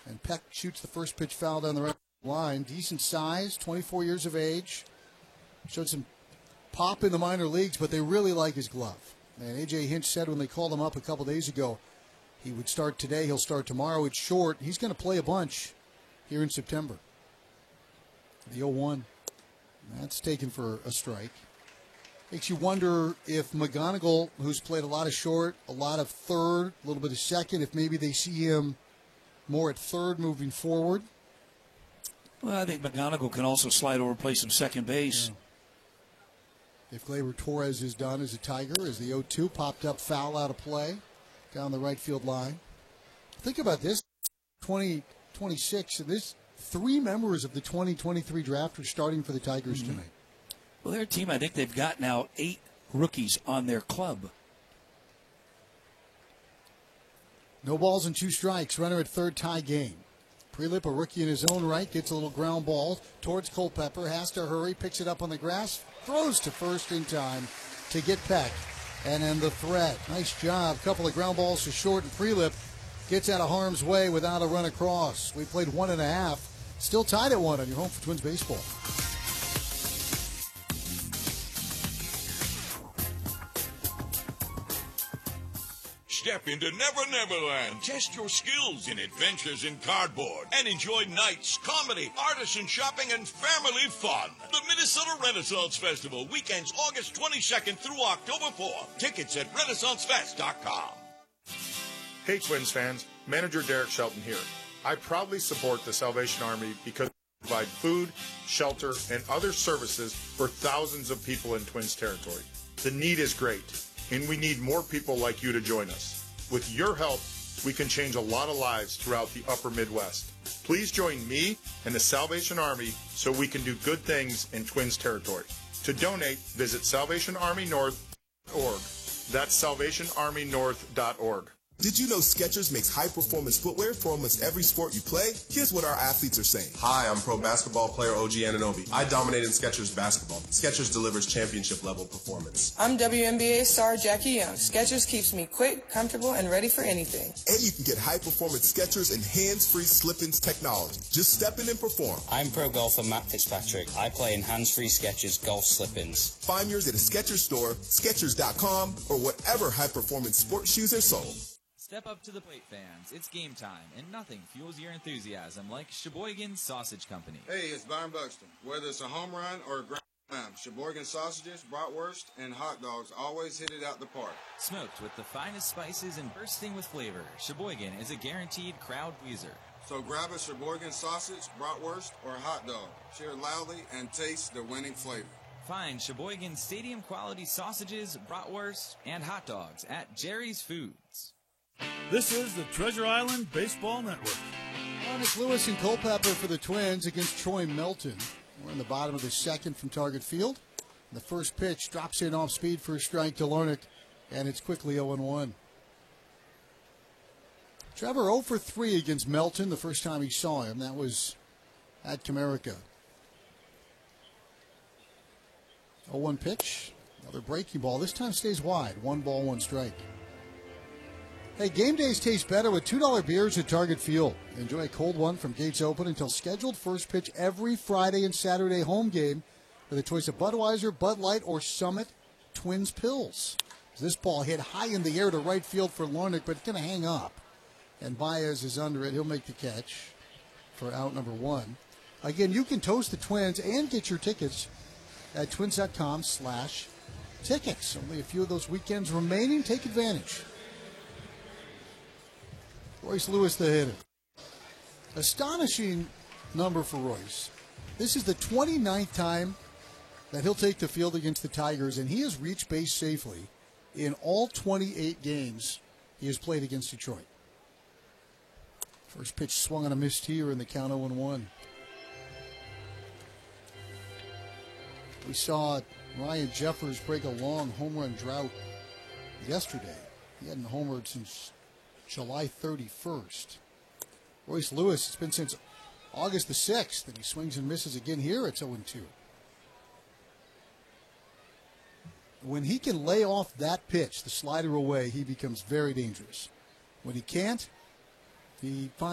And Peck shoots the first pitch foul down the right line. Decent size, 24 years of age. Showed some pop in the minor leagues, but they really like his glove. And A.J. Hinch said when they called him up a couple days ago, he would start today, he'll start tomorrow. It's short. He's going to play a bunch here in September. The 0-1. That's taken for a strike. Makes you wonder if McGonigal, who's played a lot of short, a lot of third, a little bit of second, if maybe they see him more at third moving forward. Well, I think McGonigal can also slide over, play some second base. Yeah. If Gleyber Torres is done as a Tiger, as the 0-2 popped up, foul out of play down the right field line. Think about this, 2026, and this 3 members of the 2023 draft are starting for the Tigers tonight. Well, their team, I think they've got now 8 rookies on their club. No balls and 2 strikes. Runner at third, tie game. Prelip, a rookie in his own right, gets a little ground ball towards Culpepper, has to hurry, picks it up on the grass, throws to first in time to get Peck. And then the threat. Nice job. Couple of ground balls to short, and Prelip gets out of harm's way without a run across. We played 1.5. Still tied at 1 on your home for Twins baseball. Step into Never Never Land. Test your skills in adventures in cardboard and enjoy nights, comedy, artisan shopping, and family fun. The Minnesota Renaissance Festival, weekends August 22nd through October 4th. Tickets at RenaissanceFest.com. Hey, Twins fans. Manager Derek Shelton here. I proudly support the Salvation Army because they provide food, shelter, and other services for thousands of people in Twins territory. The need is great, and we need more people like you to join us. With your help, we can change a lot of lives throughout the upper Midwest. Please join me and the Salvation Army so we can do good things in Twins territory. To donate, visit SalvationArmyNorth.org. That's SalvationArmyNorth.org. Did you know Skechers makes high-performance footwear for almost every sport you play? Here's what our athletes are saying. Hi, I'm pro basketball player OG Anunoby. I dominated Skechers basketball. Skechers delivers championship-level performance. I'm WNBA star Jackie Young. Skechers keeps me quick, comfortable, and ready for anything. And you can get high-performance Skechers and hands-free slip-ins technology. Just step in and perform. I'm pro golfer Matt Fitzpatrick. I play in hands-free Skechers golf slip-ins. Find yours at a Skechers store, Skechers.com, or whatever high-performance sports shoes are sold. Step up to the plate, fans. It's game time, and nothing fuels your enthusiasm like Sheboygan Sausage Company. Hey, it's Byron Buxton. Whether it's a home run or a grand slam, Sheboygan sausages, bratwurst, and hot dogs always hit it out the park. Smoked with the finest spices and bursting with flavor, Sheboygan is a guaranteed crowd pleaser. So grab a Sheboygan sausage, bratwurst, or hot dog. Cheer loudly and taste the winning flavor. Find Sheboygan stadium-quality sausages, bratwurst, and hot dogs at Jerry's Foods. This is the Treasure Island Baseball Network. Nick Lewis and Culpepper for the Twins against Troy Melton. We're in the bottom of the second from Target Field. The first pitch drops in off speed for a strike to Larnach, and it's quickly 0-1. Trevor 0 for 3 against Melton the first time he saw him. That was at Comerica. 0-1 pitch. Another breaking ball. This time stays wide. 1 ball, 1 strike. Hey, game days taste better with $2 beers at Target Field. Enjoy a cold one from gates open until scheduled first pitch every Friday and Saturday home game with a choice of Budweiser, Bud Light, or Summit Twins Pills. This ball hit high in the air to right field for Larnach, but it's going to hang up. And Baez is under it. He'll make the catch for out number 1. Again, you can toast the Twins and get your tickets at twins.com/tickets. Only a few of those weekends remaining. Take advantage. Royce Lewis, the hitter. Astonishing number for Royce. This is the 29th time that he'll take the field against the Tigers, and he has reached base safely in all 28 games he has played against Detroit. First pitch swung on a missed here in the count 0-1. We saw Ryan Jeffers break a long home run drought yesterday. He hadn't homered since July 31st. Royce Lewis, it's been since August the 6th, and he swings and misses again here. It's 0-2. When he can lay off that pitch, the slider away, he becomes very dangerous. When he can't, he finds